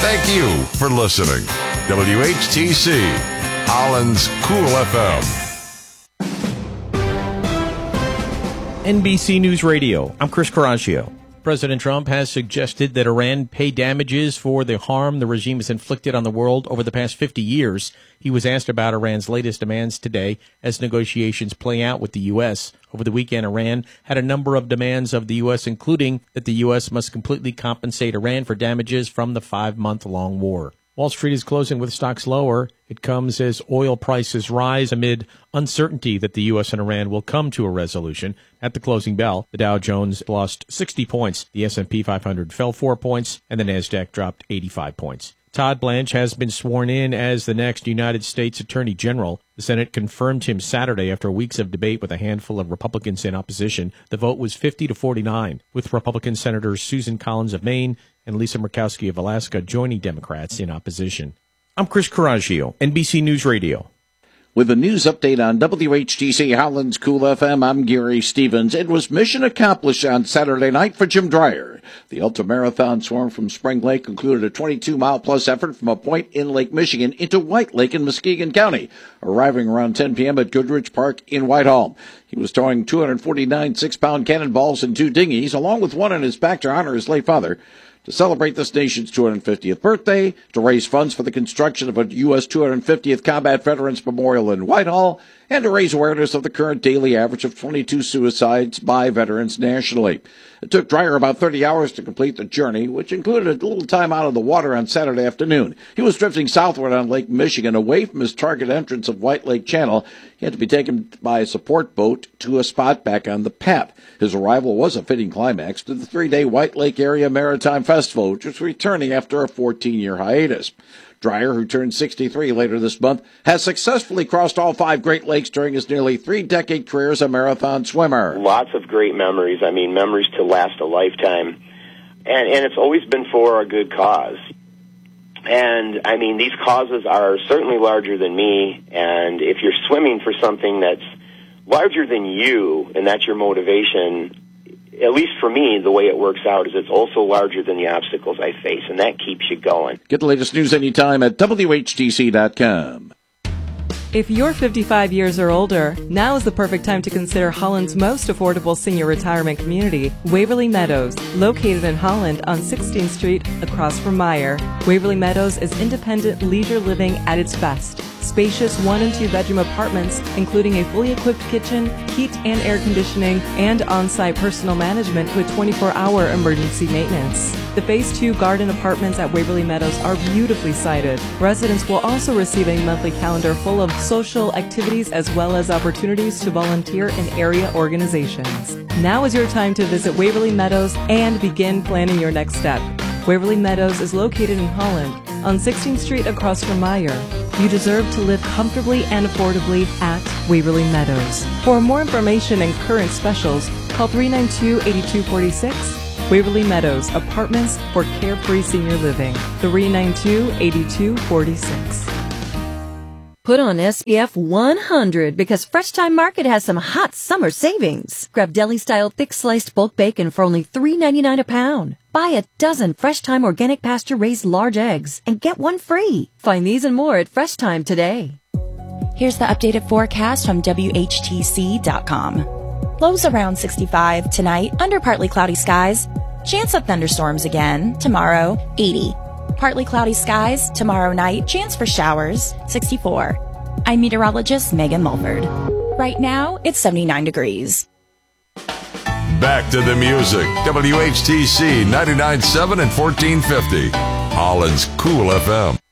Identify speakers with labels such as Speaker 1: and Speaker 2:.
Speaker 1: Thank you for listening. WHTC, Holland's Cool FM.
Speaker 2: NBC News Radio. I'm Chris Coraggio. President Trump has suggested that Iran pay damages for the harm the regime has inflicted on the world over the past 50 years. He was asked about Iran's latest demands today as negotiations play out with the U.S. Over the weekend, Iran had a number of demands of the U.S., including that the U.S. must completely compensate Iran for damages from the 5-month-long war. Wall Street is closing with stocks lower. It comes as oil prices rise amid uncertainty that the U.S. and Iran will come to a resolution. At the closing bell, the Dow Jones lost 60 points, the S&P 500 fell 4 points, and the Nasdaq dropped 85 points. Todd Blanche has been sworn in as the next United States Attorney General. The Senate confirmed him Saturday after weeks of debate with a handful of Republicans in opposition. The vote was 50-49, with Republican Senators Susan Collins of Maine and Lisa Murkowski of Alaska joining Democrats in opposition. I'm Chris Coraggio, NBC News Radio.
Speaker 3: With a news update on WHTC Holland's Cool FM, I'm Gary Stevens. It was mission accomplished on Saturday night for Jim Dreyer. The ultramarathon swarm from Spring Lake concluded a 22-mile-plus effort from a point in Lake Michigan into White Lake in Muskegon County, arriving around 10 p.m. at Goodrich Park in Whitehall. He was towing 249 6-pound cannonballs and 2 dinghies, along with one on his back to honor his late father, to celebrate this nation's 250th birthday, to raise funds for the construction of a U.S. 250th Combat Veterans Memorial in Whitehall, and to raise awareness of the current daily average of 22 suicides by veterans nationally. It took Dreyer about 30 hours to complete the journey, which included a little time out of the water on Saturday afternoon. He was drifting southward on Lake Michigan, away from his target entrance of White Lake Channel. He had to be taken by a support boat to a spot back on the path. His arrival was a fitting climax to the 3-day White Lake Area Maritime Festival, which was returning after a 14-year hiatus. Dreyer, who turned 63 later this month, has successfully crossed all 5 Great Lakes during his nearly 3-decade career as a marathon swimmer.
Speaker 4: Lots of great memories. I mean, memories to last a lifetime. And it's always been for a good cause. And, I mean, these causes are certainly larger than me. And if you're swimming for something that's larger than you, and that's your motivation, at least for me, the way it works out is it's also larger than the obstacles I face, and that keeps you going.
Speaker 3: Get the latest news anytime at WHTC.com.
Speaker 5: If you're 55 years or older, now is the perfect time to consider Holland's most affordable senior retirement community, Waverly Meadows, located in Holland on 16th Street across from Meyer. Waverly Meadows is independent leisure living at its best. Spacious 1- and 2-bedroom apartments, including a fully equipped kitchen, heat and air conditioning, and on-site personal management with 24-hour emergency maintenance. The Phase 2 garden apartments at Waverly Meadows are beautifully sited. Residents will also receive a monthly calendar full of social activities as well as opportunities to volunteer in area organizations. Now is your time to visit Waverly Meadows and begin planning your next step. Waverly Meadows is located in Holland on 16th Street across from Meyer. You deserve to live comfortably and affordably at Waverly Meadows. For more information and current specials, call 392-8246. Waverly Meadows, apartments for carefree senior living. 392-8246.
Speaker 6: Put on SPF 100 because Fresh Time Market has some hot summer savings. Grab deli-style thick-sliced bulk bacon for only $3.99 a pound. Buy a dozen Fresh Time organic pasture-raised large eggs and get one free. Find these and more at Fresh Time today.
Speaker 7: Here's the updated forecast from WHTC.com. Lows around 65 tonight, under partly cloudy skies. Chance of thunderstorms again. Tomorrow, 80. Partly cloudy skies. Tomorrow night, chance for showers. 64. I'm meteorologist Megan Mulford. Right now, it's 79 degrees.
Speaker 1: Back to the music. WHTC 99.7 and 1450. Holland's Cool FM.